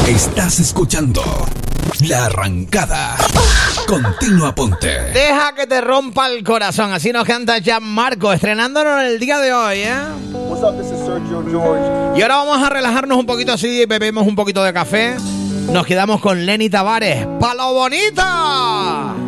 Estás escuchando La Arrancada. Continua Ponte. Deja que te rompa el corazón. Así nos canta Gianmarco, estrenándonos en el día de hoy, ¿eh? What's up, this is Sergio George. Y ahora vamos a relajarnos un poquito así, bebemos un poquito de café. Nos quedamos con Lenny Tavares. ¡Palo Bonita!